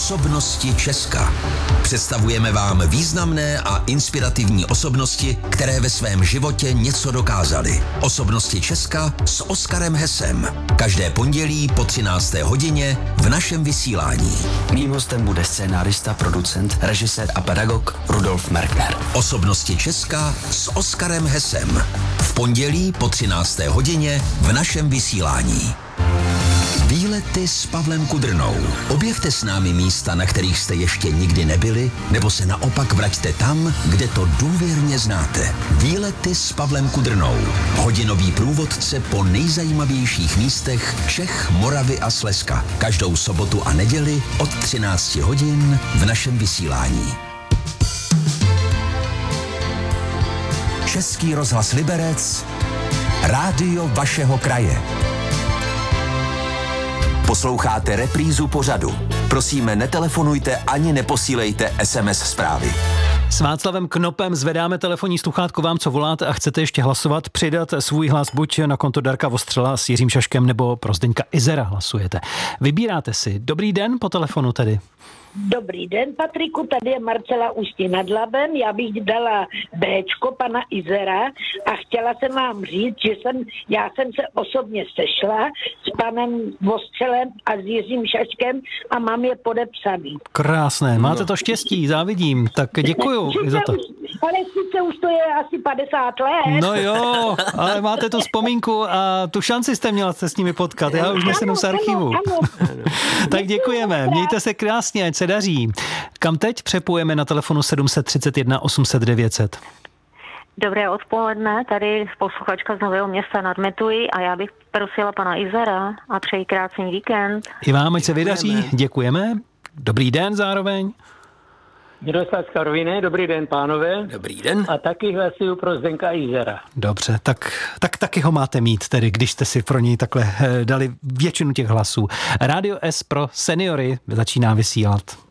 Osobnosti Česka. Představujeme vám významné a inspirativní osobnosti, které ve svém životě něco dokázaly. Osobnosti Česka s Oskarem Hesem. Každé pondělí po 13. hodině v našem vysílání. Mým hostem bude scénárista, producent, režisér a pedagog Rudolf Merkner. Osobnosti Česka s Oskarem Hesem. V pondělí po 13. hodině v našem vysílání. Výlety s Pavlem Kudrnou. Objevte s námi místa, na kterých jste ještě nikdy nebyli, nebo se naopak vraťte tam, kde to důvěrně znáte. Výlety s Pavlem Kudrnou. Hodinový průvodce po nejzajímavějších místech Čech, Moravy a Slezska. Každou sobotu a neděli od 13 hodin v našem vysílání. Český rozhlas Liberec, rádio vašeho kraje. Posloucháte reprízu pořadu. Prosíme, netelefonujte ani neposílejte SMS zprávy. S Václavem Knopem zvedáme telefonní sluchátko vám, co voláte a chcete ještě hlasovat, přidat svůj hlas buď na konto Darka Vostřela s Jiřím Šaškem nebo pro Zdeňka Izera hlasujete. Vybíráte si. Dobrý den po telefonu tedy. Dobrý den, Patriku, tady je Marcela Ústí nad Labem. Já bych dala Bčko pana Izera a chtěla jsem vám říct, že já jsem se osobně sešla s panem Vostřelem a s Jiřím Šaškem a mám je podepsaný. Krásné, máte to štěstí, závidím, tak děkuju i za to. Ale sice už to je asi 50 let. No jo, ale máte tu vzpomínku a tu šanci jste měla se s nimi potkat, já už nesenu z archivu. Ano. Tak děkujeme, mějte se krásně, ať se daří. Kam teď přepujeme na telefonu 731 800 900? Dobré odpoledne, tady posluchačka z Nového Města nad Metují a já bych prosila pana Izera a přeji krásný víkend. I vám, ať se vydaří, děkujeme. Dobrý den zároveň. Miroslav z Karviné, dobrý den, pánové. Dobrý den. A taky hlasuju pro Zdenka Izera. Dobře, tak taky ho máte mít, tedy když jste si pro něj takhle dali většinu těch hlasů. Radio S pro seniory začíná vysílat.